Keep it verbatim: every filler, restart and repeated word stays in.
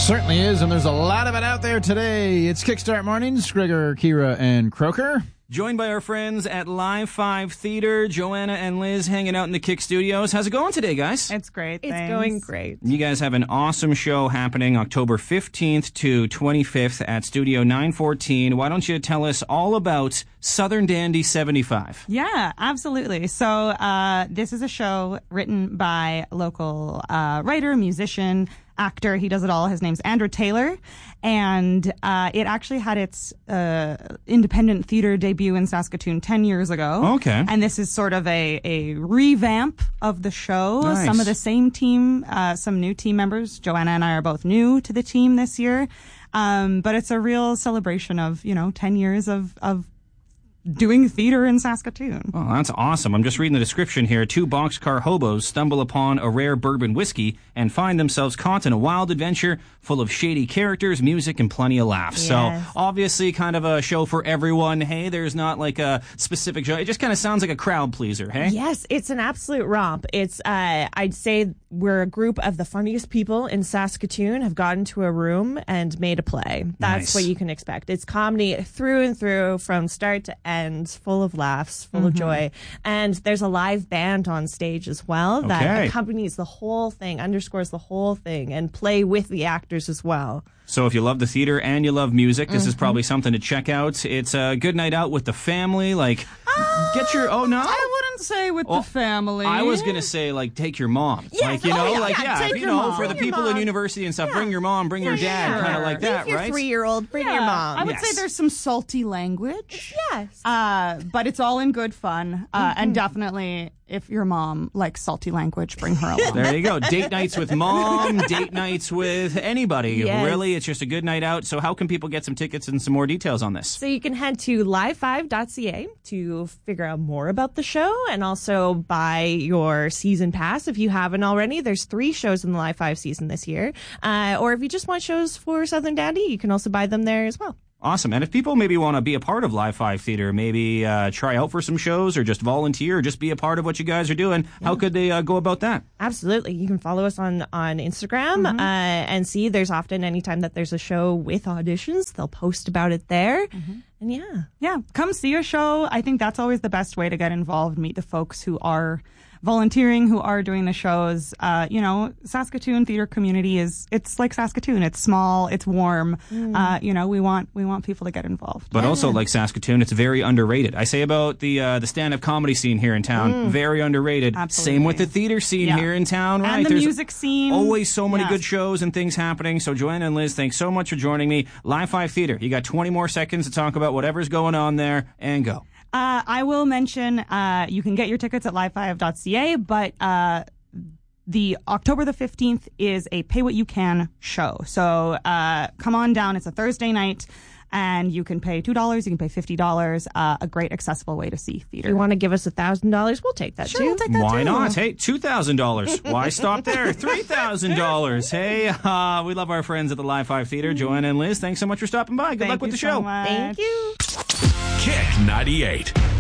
Certainly is, and there's a lot of it out there today. It's Kickstart Mornings, Gregor, Kira, and Croker. Joined by our friends at Live five Theater, Joanna and Liz hanging out in the Kick Studios. How's it going today, guys? It's great. It's thanks. going great. You guys have an awesome show happening October fifteenth to twenty-fifth at Studio nine fourteen. Why don't you tell us all about Southern Dandy seventy-five? Yeah, absolutely. So uh, this is a show written by a local uh, writer, musician, actor. He does it all. His name's Andrew Taylor. And uh, it actually had its uh, independent theater debut in Saskatoon ten years ago. Okay. And this is sort of a, a revamp of the show. Nice. Some of the same team, uh, some new team members. Joanna and I are both new to the team this year. Um, but it's a real celebration of, you know, ten years of, of doing theater in Saskatoon. Oh, that's awesome. I'm just reading the description here. Two boxcar hobos stumble upon a rare bourbon whiskey and find themselves caught in a wild adventure full of shady characters, music, and plenty of laughs. Yes. So obviously kind of a show for everyone. Hey, there's not like a specific show. It just kind of sounds like a crowd pleaser, hey? Yes, it's an absolute romp. It's, uh, I'd say we're a group of the funniest people in Saskatoon have gotten to a room and made a play. That's Nice. what you can expect. It's comedy through and through from start to end, full of laughs, full Mm-hmm. of joy. And there's a live band on stage as well that Okay. accompanies the whole thing, underscores the whole thing, and play with the actors as well. So if you love the theater and you love music, this is Mm-hmm. probably something to check out. It's a good night out with the family. Like, get your, oh no? I wouldn't say with Well, the family. I was gonna say like take your mom, Yes, like you oh, know, yeah, like yeah, yeah, take you your know, mom. for the Bring your people in mom. university and stuff, Yeah. bring your mom, bring your Yeah, dad, sure. kind of like that, Bring your right? three-year-old, bring your Yeah, mom. I would Yes. say there's some salty language. Yes. Uh, but it's all in good fun. Uh, Mm-hmm. And definitely, if your mom likes salty language, bring her along. There you go. Date nights with mom, date nights with anybody. Yes. Really, it's just a good night out. So how can people get some tickets and some more details on this? So you can head to live five dot c a to figure out more about the show and also buy your season pass if you haven't already. There's three shows in the Live five season this year. Uh, or if you just want shows for Southern Dandy, you can also buy them there as well. Awesome. And if people maybe want to be a part of Live five Theater, maybe uh, try out for some shows or just volunteer or just be a part of what you guys are doing, how could they uh, go about that? Absolutely. You can follow us on, on Instagram uh, and see there's often anytime that there's a show with auditions, they'll post about it there. And yeah. Yeah, come see a show. I think that's always the best way to get involved, meet the folks who are volunteering, who are doing the shows. Uh, you know, Saskatoon theater community is, it's like Saskatoon. It's small, it's warm. Uh, you know, we want we want people to get involved. But also, like Saskatoon, it's very underrated. I say about the uh, the stand-up comedy scene here in town, very underrated. Absolutely. Same with the theater scene Yeah. here in town, right? And the There's music scene. always so many Yes. good shows and things happening. So Joanna and Liz, thanks so much for joining me. Live five Theater, you got twenty more seconds to talk about whatever's going on there, and go. Uh, I will mention uh, you can get your tickets at live five dot c a, but uh, the October the fifteenth is a pay what you can show. So uh, come on down. It's a Thursday night, and you can pay two dollars. You can pay fifty dollars. Uh, a great accessible way to see theater. If you want to give us one thousand dollars, we'll take that Sure, too. we'll take that Why too. not? Hey, two thousand dollars. Why stop there? three thousand dollars. Hey, uh, we love our friends at the Live five Theater. Joanna and Liz, thanks so much for stopping by. Good Thank luck with you the so show. much. Thank you. Kick ninety-eight.